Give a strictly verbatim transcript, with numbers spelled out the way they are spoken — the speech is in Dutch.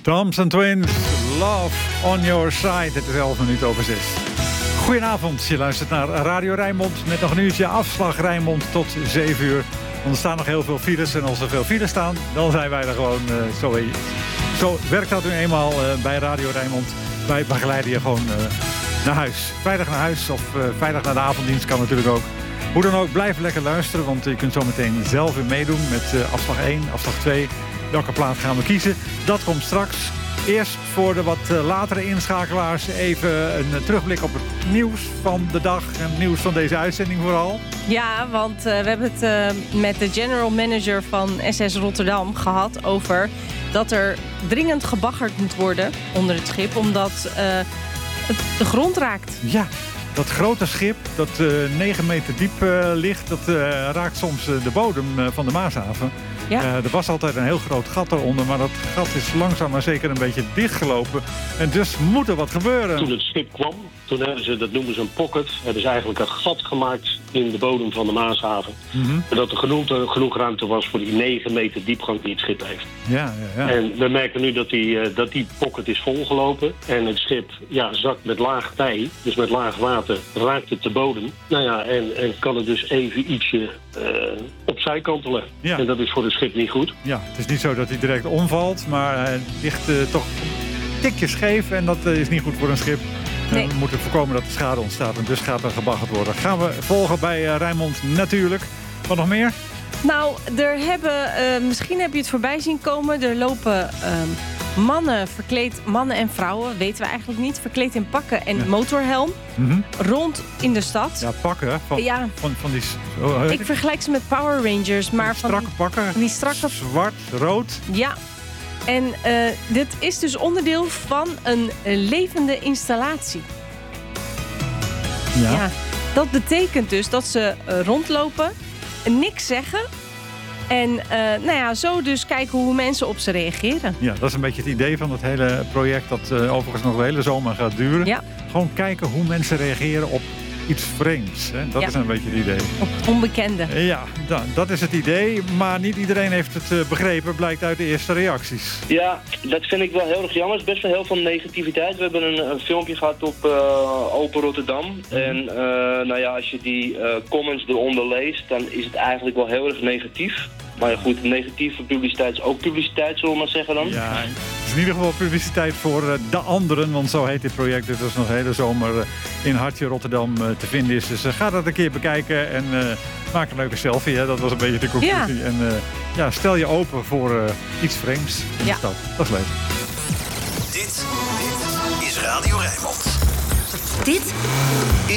Thompson Twins, Love on Your Side. Het is elf minuten over zes. Goedenavond, je luistert naar Radio Rijnmond. Met nog een uurtje afslag Rijnmond tot zeven uur. Want er staan nog heel veel files. En als er veel files staan, dan zijn wij er gewoon uh, zo. Zo werkt dat nu eenmaal uh, bij Radio Rijnmond. Wij begeleiden je gewoon uh, naar huis. Veilig naar huis of uh, veilig naar de avonddienst kan natuurlijk ook. Hoe dan ook, blijf lekker luisteren. Want je kunt zo meteen zelf weer meedoen met uh, afslag één, afslag twee. Welke plaat gaan we kiezen? Dat komt straks. Eerst voor de wat uh, latere inschakelaars even een uh, terugblik op het nieuws van de dag. En het nieuws van deze uitzending vooral. Ja, want uh, we hebben het uh, met de general manager van S S Rotterdam gehad over dat er dringend gebaggerd moet worden onder het schip. Omdat uh, het de grond raakt. Ja, dat grote schip dat uh, negen meter diep uh, ligt, dat uh, raakt soms uh, de bodem uh, van de Maashaven. Ja. Uh, er was altijd een heel groot gat eronder, maar dat gat is langzaam maar zeker een beetje dichtgelopen. En dus moet er wat gebeuren. Toen het schip kwam, toen hebben ze, dat noemen ze een pocket, hebben ze eigenlijk een gat gemaakt in de bodem van de Maashaven. Mm-hmm. Zodat er genoeg, uh, genoeg ruimte was voor die negen meter diepgang die het schip heeft. Ja, ja, ja. En we merken nu dat die, uh, dat die pocket is volgelopen. En het schip ja, zakt met laag tij, dus met laag water, raakt het de bodem. Nou ja, en, en kan het dus even ietsje uh, opzij kantelen. Ja. En dat is voor het schip niet goed. Ja, het is niet zo dat hij direct omvalt, maar hij ligt uh, toch een tikje scheef en dat uh, is niet goed voor een schip. Nee. En we moeten voorkomen dat er schade ontstaat en dus gaat er gebaggerd worden. Gaan we volgen bij uh, Rijnmond natuurlijk. Wat nog meer? Nou, er hebben, uh, misschien heb je het voorbij zien komen. Er lopen uh, mannen verkleed, mannen en vrouwen, weten we eigenlijk niet, verkleed in pakken en ja. motorhelm. Mm-hmm. Rond in de stad. Ja, pakken van, ja. van, van die... Oh, ik vergelijk ze met Power Rangers, maar die strakke van pakken. Die strakke... Zwart, rood. Ja. En uh, dit is dus onderdeel van een levende installatie. Ja. ja. Dat betekent dus dat ze uh, rondlopen, niks zeggen. En uh, nou ja, zo dus kijken hoe mensen op ze reageren. Ja, dat is een beetje het idee van het hele project dat uh, overigens nog de hele zomer gaat duren. Ja. Gewoon kijken hoe mensen reageren op iets vreemds. Hè? Dat ja. is een beetje het idee. Op onbekende. Ja, dat, dat is het idee. Maar niet iedereen heeft het uh, begrepen, blijkt uit de eerste reacties. Ja, dat vind ik wel heel erg jammer. Het is best wel heel veel negativiteit. We hebben een, een filmpje gehad op uh, Open Rotterdam. Mm. En uh, nou ja, als je die uh, comments eronder leest, dan is het eigenlijk wel heel erg negatief. Maar ja, goed, negatieve publiciteit is ook publiciteit, zullen we maar zeggen dan. Ja, het is in ieder geval publiciteit voor uh, de anderen, want zo heet dit project. Dit is nog de hele zomer uh, in Hartje Rotterdam uh, te vinden is. Dus uh, ga dat een keer bekijken en uh, maak een leuke selfie. Hè? Dat was een beetje de conclusie. Ja. En uh, ja, stel je open voor uh, iets vreemds in ja. de stad. Dat is leuk. Dit, dit is Radio Rijnmond. Dit